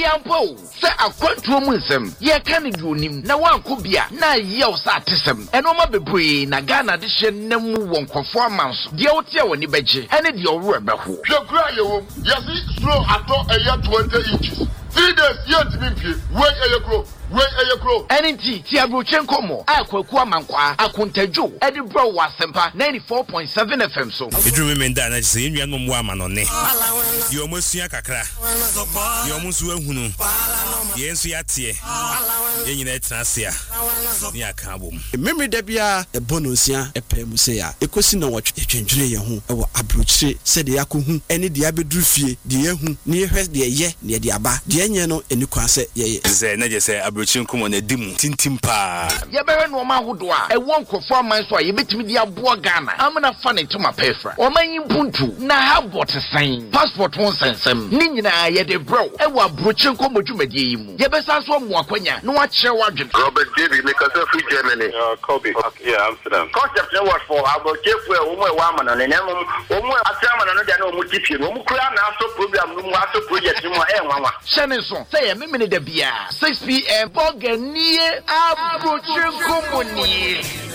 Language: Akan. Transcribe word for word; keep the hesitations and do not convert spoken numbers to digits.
yampo se akwantuo mu nsem ye ka ne duonim na wanko bia na yew sa atesem eno ma bebre na Ghana de hye nam wonkofo amanso de wotia woni beje ene de owro ebeho hwekura yewo yesi slow ato eya twenty inches three days yet me pie we eyekro we eyekro enti ti abrochen komo akwaku amankwa akontadwo ede bro wasempa ninety-four point seven F M so edrume menda na se enua no mo amanone yo mosua kakra yo musu ahunu ye nsu yatie ye nyina etrasia ni aka bom memory da bia e bonosia epem se ya ekosi na wotwe etwendwere ye ho e wo abrochire se de yakohu ene de abeduru fie de yehu ne hwes de ye ne de aba de enye no eni kwa se ye ze na je se abrochire nkomo na dimu tintim pa ye bewe no ma hodo a e wonkofo aman so a ye betimi de aboa Ghana amana fa ne tuma pefra o man yimpuntu na ha bot sign passport won sensem ni nyina ye de bro e wo abrochire nkomo dwumadie yi mu ye besa so mo akwanya no wa kire wadwen Robert David make us free Germany uh Kobe okay, yeah Amsterdam concept no was for abrochire fu e wo mo e wa amana ne nem wo mo atrama no de na o mo tipie no mo kura na aso program no mo aso project no mo e nwanwa shene so say ye memene da bia six p m boganie abrochire nkomo ni